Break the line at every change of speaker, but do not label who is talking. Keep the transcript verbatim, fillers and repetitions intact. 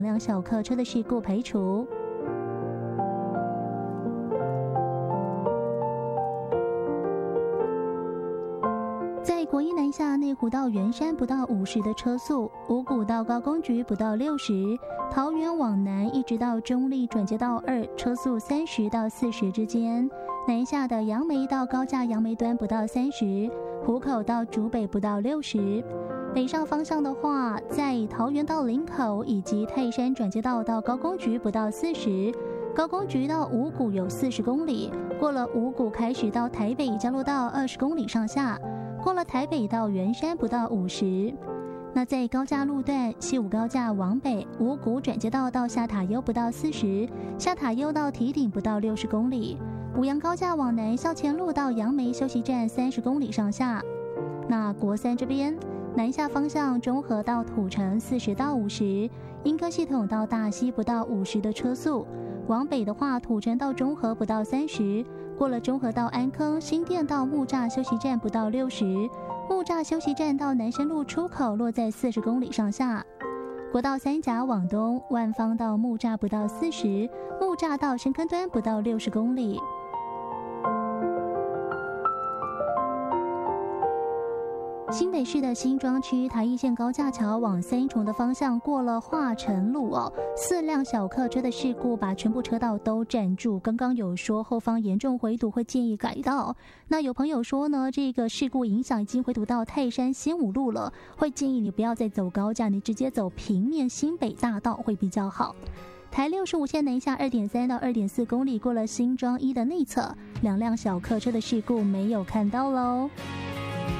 辆小客车的事故排除。在国一南下内湖到圆山不到五十的车速，五股到高工局不到六十，桃园往南一直到中立转接道二车速三十到四十之间，南下的杨梅到高架杨梅端不到三十，湖口到竹北不到六十。北上方向的话，在桃园到林口以及泰山转接道到高工局不到四十，高工局到五股有四十公里，过了五股开始到台北交流道二十公里上下，过了台北到圆山不到五十。那在高架路段，西武高架往北，五股转接道到下塔悠不到四十，下塔悠到堤顶不到六十公里。五杨高架往南，校前路到杨梅休息站三十公里上下。那国三这边，南下方向中和到土城四十到五十，莺歌系统到大溪不到五十的车速。往北的话，土城到中和不到三十，过了中和到安坑，新店到木栅休息站不到六十，木栅休息站到南深路出口落在四十公里上下。国道三甲往东，万芳到木栅不到四十，木栅到深坑端不到六十公里。新北市的新庄区台一线高架桥往三重的方向，过了化成路哦，四辆小客车的事故把全部车道都占住。刚刚有说后方严重回堵会建议改道，那有朋友说呢，这个事故影响已经回堵到泰山新武路了，会建议你不要再走高架，你直接走平面新北大道会比较好。台六十五线南下 二点三 到 二点四 公里，过了新庄一的内侧，两辆小客车的事故没有看到喽。